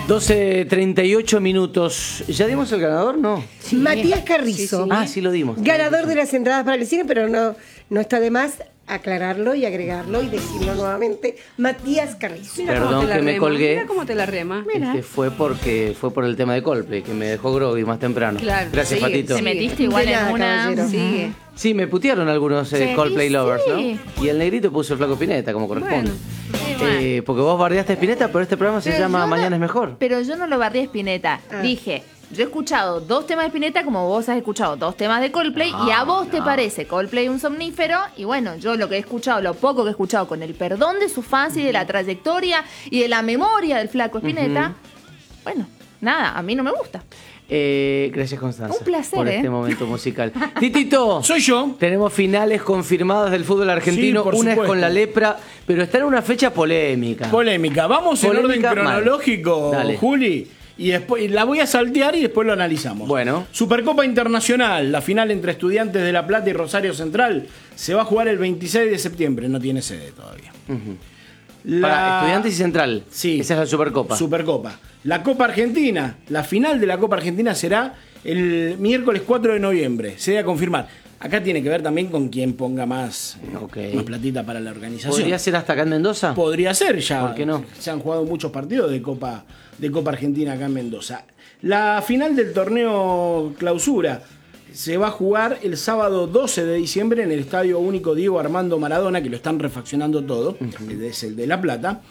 12:38 minutos. ¿Ya dimos el ganador? No. Sí. Matías Carrizo. Ah, sí lo dimos. Ganador de las entradas para el cine, pero no está de más aclararlo y agregarlo y decirlo nuevamente. Matías Carrizo. Mira Perdón que me colgué. Mira cómo te la rema. Fue por el tema de Coldplay, que me dejó groggy más temprano. Claro, Gracias, sigue, Patito. Te metiste igual De nada, en una. caballero. Sigue. Sí, me putearon algunos Coldplay Sí. lovers, ¿no? Y el negrito puso el flaco Spinetta, como corresponde. Bueno. Porque vos bardeaste a Spinetta, pero este programa se Pero llama yo Mañana es Mejor. Pero yo no lo barré a Spinetta. Ah. Dije, yo he escuchado 2 temas de Spinetta como vos has escuchado 2 temas de Coldplay y a vos te parece Coldplay un somnífero. Y bueno, yo lo que he escuchado, lo poco que he escuchado, con el perdón de sus fans y de la trayectoria y de la memoria del flaco Spinetta, bueno, nada, a mí no me gusta. Gracias, Constanza. Un placer, por este momento musical. Titito. Soy yo. Tenemos finales confirmadas del fútbol argentino. Sí, por Una es supuesto. con la lepra, pero está en una fecha polémica. Polémica. Vamos en orden Polémica, cronológico, mal. Dale. Juli. Y después la voy a saltear y después lo analizamos. Bueno. Supercopa Internacional, la final entre Estudiantes de La Plata y Rosario Central, se va a jugar el 26 de septiembre. No tiene sede todavía. Para Estudiantes y Central. Sí. Esa es la Supercopa. Supercopa. La Copa Argentina, la final de la Copa Argentina será el miércoles 4 de noviembre. Se debe a confirmar. Acá tiene que ver también con quién ponga más platita para la organización. ¿Podría ser hasta acá en Mendoza? Podría ser ya. ¿Por qué no? Se han jugado muchos partidos de Copa Argentina acá en Mendoza. La final del torneo clausura se va a jugar el sábado 12 de diciembre en el Estadio Único Diego Armando Maradona, que lo están refaccionando todo, es el de La Plata.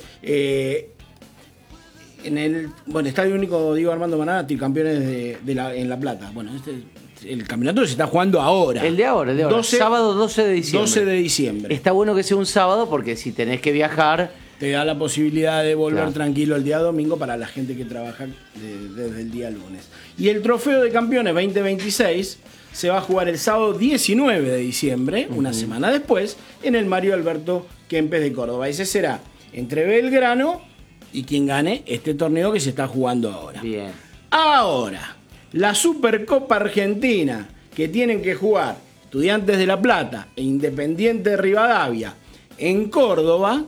En el Estadio Único Diego Armando Maradona, campeones en La Plata. Bueno, el campeonato se está jugando ahora. El de ahora. Sábado 12 de diciembre. 12 de diciembre. Está bueno que sea un sábado porque si tenés que viajar... Te da la posibilidad de volver Claro. tranquilo el día domingo para la gente que trabaja desde el día lunes. Y el Trofeo de Campeones 2026 se va a jugar el sábado 19 de diciembre, una semana después, en el Mario Alberto Kempes de Córdoba. Ese será entre Belgrano y quien gane este torneo que se está jugando ahora. Bien. Ahora, la Supercopa Argentina, que tienen que jugar Estudiantes de La Plata e Independiente de Rivadavia en Córdoba,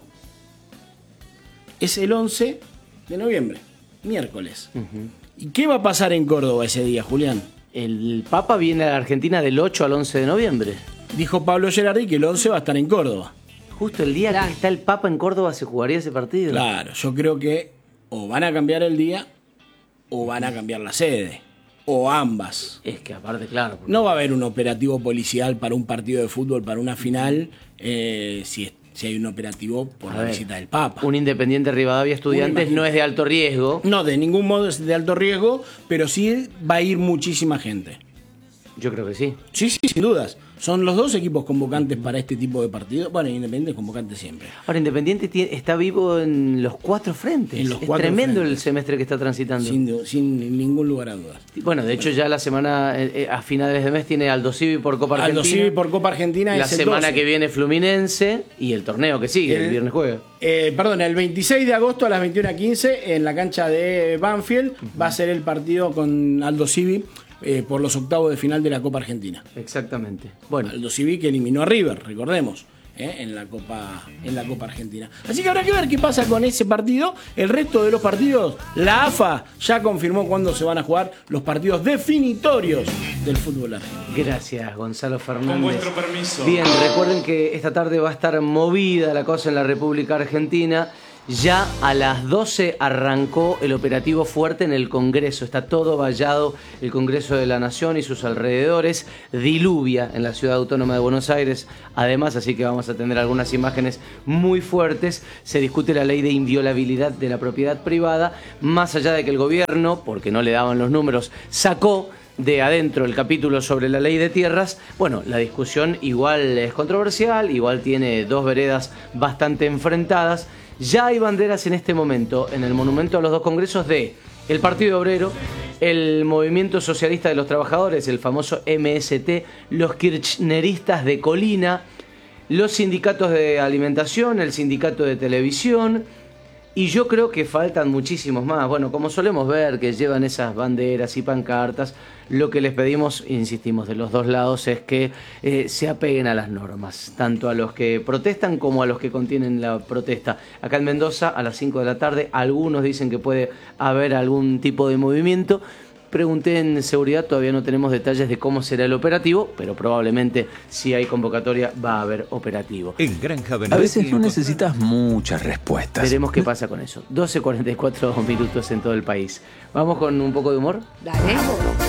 es el 11 de noviembre, miércoles. ¿Y qué va a pasar en Córdoba ese día, Julián? El Papa viene a la Argentina del 8 al 11 de noviembre. Dijo Pablo Gerardi que el 11 va a estar en Córdoba. Justo el día que está el Papa en Córdoba se jugaría ese partido. Claro, yo creo que o van a cambiar el día o van a cambiar la sede. O ambas. Es que aparte, claro. No va a haber un operativo policial para un partido de fútbol, para una final, si hay un operativo por la visita del Papa. Un Independiente Rivadavia Estudiantes no es de alto riesgo. No, de ningún modo es de alto riesgo, pero sí va a ir muchísima gente. Yo creo que sí. Sí, sin dudas. Son los dos equipos convocantes para este tipo de partidos. Bueno, Independiente es convocante siempre. Ahora, Independiente está vivo en los 4 frentes. En los es 4 tremendo frentes. el semestre que está transitando. Sin ningún lugar a dudas. Bueno, de hecho ya la semana, a finales de mes, tiene Aldo Civi por Copa Argentina. Aldo Civi por Copa Argentina la es el semana 12. que viene Fluminense y el torneo que sigue, el viernes juega. El 26 de agosto a las 21:15 en la cancha de Banfield va a ser el partido con Aldo Civi por los octavos de final de la Copa Argentina. Exactamente. Bueno, Aldo Civi que eliminó a River, recordemos, en la Copa Argentina. Así que habrá que ver qué pasa con ese partido. El resto de los partidos, la AFA ya confirmó cuándo se van a jugar los partidos definitorios del fútbol argentino. gracias, Gonzalo Fernández. Con vuestro permiso. Bien, recuerden que esta tarde va a estar movida la cosa en la República Argentina. Ya a las 12 arrancó el operativo fuerte en el Congreso. Está todo vallado el Congreso de la Nación y sus alrededores. Diluvia en la Ciudad Autónoma de Buenos Aires. Además, así que vamos a tener algunas imágenes muy fuertes. Se discute la ley de inviolabilidad de la propiedad privada. Más allá de que el gobierno, porque no le daban los números, sacó de adentro el capítulo sobre la ley de tierras. Bueno, la discusión igual es controversial, igual tiene dos veredas bastante enfrentadas. Ya hay banderas en este momento en el monumento a los dos congresos de el Partido Obrero, el Movimiento Socialista de los Trabajadores, el famoso MST, los kirchneristas de Colina, los sindicatos de alimentación, el sindicato de televisión, Y yo creo que faltan muchísimos más. Bueno, como solemos ver que llevan esas banderas y pancartas, lo que les pedimos, insistimos, de los dos lados es que se apeguen a las normas, tanto a los que protestan como a los que contienen la protesta. Acá en Mendoza, a las 5 de la tarde, algunos dicen que puede haber algún tipo de movimiento. Pregunté en seguridad, todavía no tenemos detalles de cómo será el operativo, pero probablemente si hay convocatoria va a haber operativo. En Granja A Benedetti veces no necesitas muchas respuestas. Veremos qué pasa con eso. 12:44 minutos en todo el país. ¿Vamos con un poco de humor? Dale.